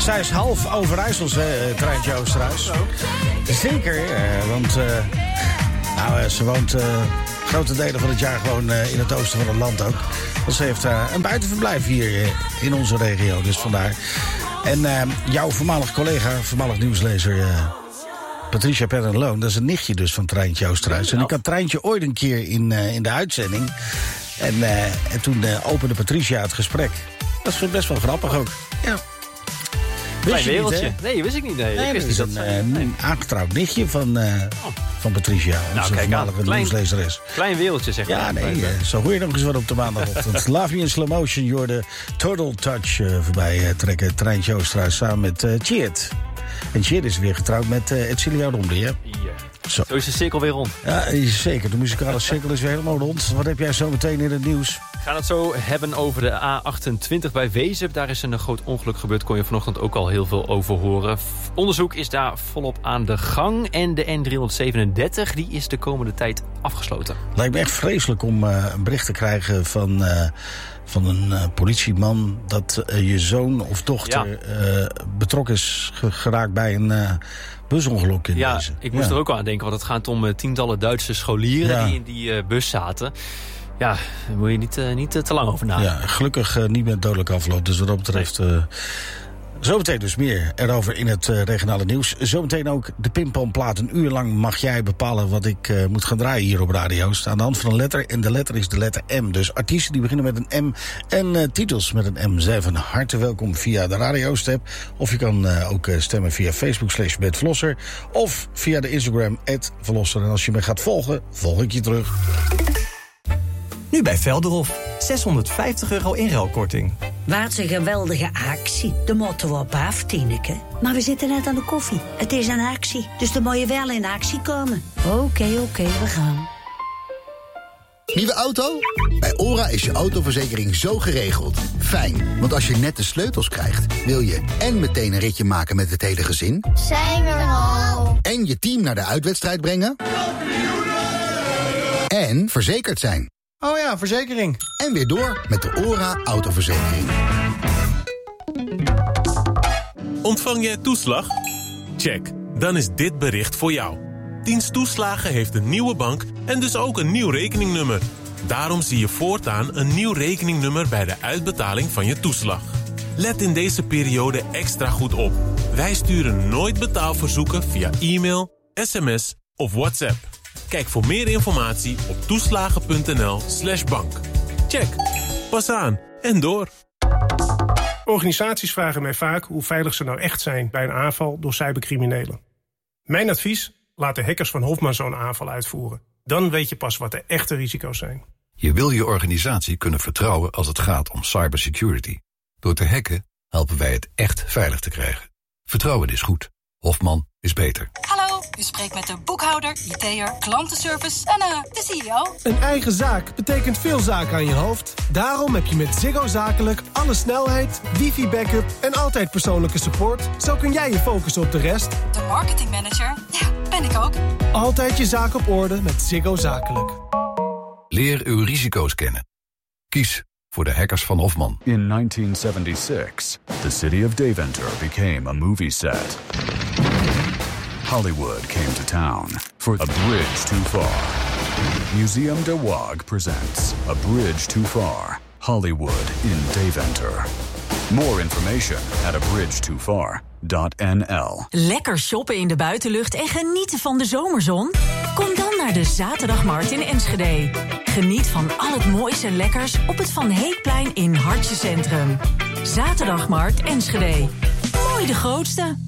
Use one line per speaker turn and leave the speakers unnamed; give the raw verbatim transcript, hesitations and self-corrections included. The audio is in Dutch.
zij is half Overijssels, hè, Treintje Oosterhuis. Zeker, uh, want uh, nou, uh, ze woont uh, grote delen van het jaar gewoon uh, in het oosten van het land ook. Want ze heeft uh, een buitenverblijf hier uh, in onze regio, dus vandaar. En uh, jouw voormalig collega, voormalig nieuwslezer... Uh, Patricia Perrenloon, dat is een nichtje dus van Treintje Oosterhuis. En ik had Treintje ooit een keer in, uh, in de uitzending. En, uh, en toen uh, opende Patricia het gesprek. Dat is best wel grappig ook. Ja.
Klein wereldje. Niet, nee, wist ik niet. Nee,
nee,
ik wist
dat
niet
is
dat
een, uh, een aangetrouwd nichtje van, uh, oh. van Patricia. Onze nou, kijk, voormalige klein, nieuwslezeres.
Klein wereldje, zeg maar.
Ja, nee, uh, zo hoor je nog eens wat op de maandagochtend. Love Me in Slow Motion, je hoorde Turtle Touch uh, voorbij uh, trekken. Treintje Oosterhuis samen met uh, Cheert. En Cheert is weer getrouwd met uh, Edcilia Romli, hè?
Ja. Zo. Zo is de cirkel weer rond.
Ja, zeker. De muzikale cirkel is weer helemaal rond. Wat heb jij zo meteen in het nieuws?
We gaan het zo hebben over de A achtentwintig bij Wezep. Daar is een groot ongeluk gebeurd. Kon je vanochtend ook al heel veel over horen. Onderzoek is daar volop aan de gang. En de N driehonderdzevenendertig die is de komende tijd afgesloten.
Lijkt me echt vreselijk om uh, een bericht te krijgen van... Uh, van een uh, politieman dat uh, je zoon of dochter ja. uh, betrokken is geraakt bij een uh, busongeluk in
ja,
deze.
Ik moest
ja.
er ook aan denken, want het gaat om uh, tientallen Duitse scholieren ja. die in die uh, bus zaten. Ja, daar moet je niet, uh, niet uh, te lang over nadenken.
Ja, gelukkig uh, niet met dodelijk afloop, dus wat dat betreft... Uh, Zometeen dus meer erover in het uh, regionale nieuws. Zometeen ook de Pimpamplaat. Een uur lang mag jij bepalen wat ik uh, moet gaan draaien hier op Radio. Aan de hand van een letter. En de letter is de letter M. Dus artiesten die beginnen met een M. En uh, titels met een M zijn van harte welkom via de Radio-step. Of je kan uh, ook uh, stemmen via Facebook slash Bert Vlosser. Of via de Instagram at Vlosser. En als je me gaat volgen, volg ik je terug.
Nu bij Velderhof. zeshonderdvijftig euro inruilkorting.
Wat een geweldige actie. De motto op af, Tineke. Maar we zitten net aan de koffie. Het is een actie, dus dan moet je wel in actie komen. Oké, okay, oké, okay, we gaan.
Nieuwe auto? Bij ORA is je autoverzekering zo geregeld. Fijn, want als je net de sleutels krijgt... wil je en meteen een ritje maken met het hele gezin...
Zijn we al.
En je team naar de uitwedstrijd brengen... En verzekerd zijn.
Oh ja, verzekering.
En weer door met de ORA autoverzekering.
Ontvang jij toeslag? Check, dan is dit bericht voor jou. Dienst Toeslagen heeft een nieuwe bank en dus ook een nieuw rekeningnummer. Daarom zie je voortaan een nieuw rekeningnummer bij de uitbetaling van je toeslag. Let in deze periode extra goed op. Wij sturen nooit betaalverzoeken via e-mail, sms of WhatsApp. Kijk voor meer informatie op toeslagen.nl slash bank. Check. Pas aan en door.
Organisaties vragen mij vaak hoe veilig ze nou echt zijn bij een aanval door cybercriminelen. Mijn advies? Laat de hackers van Hofman zo'n aanval uitvoeren. Dan weet je pas wat de echte risico's zijn.
Je wil je organisatie kunnen vertrouwen als het gaat om cybersecurity. Door te hacken helpen wij het echt veilig te krijgen. Vertrouwen is goed. Hofman is beter.
Hallo, u spreekt met de boekhouder, I T'er, klantenservice en uh, de C E O.
Een eigen zaak betekent veel zaken aan je hoofd. Daarom heb je met Ziggo Zakelijk alle snelheid, wifi-backup en altijd persoonlijke support. Zo kun jij je focussen op de rest.
De marketingmanager, ja, ben ik ook.
Altijd je zaak op orde met Ziggo Zakelijk.
Leer uw risico's kennen. Kies voor de hackers van Hofman.
In nineteen seventy-six, the city of Deventer became a movie set. Hollywood came to town for A Bridge Too Far. Museum de Waag presents A Bridge Too Far, Hollywood in Deventer. More information at a bridge too far dot n l.
Lekker shoppen in de buitenlucht en genieten van de zomerzon? Kom dan naar de Zaterdagmarkt in Enschede. Geniet van al het mooiste lekkers op het Van Heekplein in Hartje Centrum. Zaterdagmarkt Enschede. Mooi de grootste.